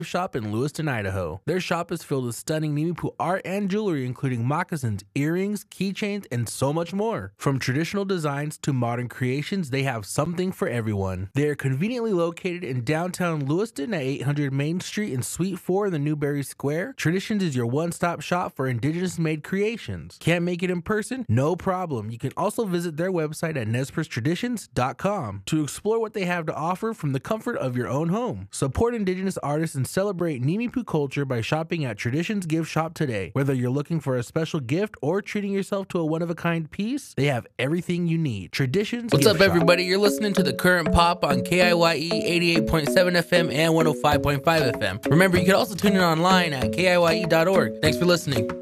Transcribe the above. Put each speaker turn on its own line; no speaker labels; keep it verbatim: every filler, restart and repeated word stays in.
Shop in Lewiston, Idaho. Their shop is filled with stunning Nimipu art and jewelry, including moccasins, earrings, keychains, and so much more. From traditional designs to modern creations, they have something for everyone. They are conveniently located in downtown Lewiston at eight hundred Main Street in Suite four in the Newberry Square. Traditions is your one-stop shop for indigenous-made creations. Can't make it in person? No problem. You can also visit their website at nez perce traditions dot com to explore what they have to offer from the comfort of your own home. Support indigenous artists and celebrate Nimipu culture by shopping at Traditions Gift Shop today. Whether you're looking for a special gift or treating yourself to a one-of-a-kind piece, they have everything you need. Traditions What's Gift up, Shop. Everybody? You're listening to The Current Pop on K I Y E eighty-eight point seven F M and one oh five point five F M. Remember, you can also tune in online at K I Y E dot org. Thanks for listening.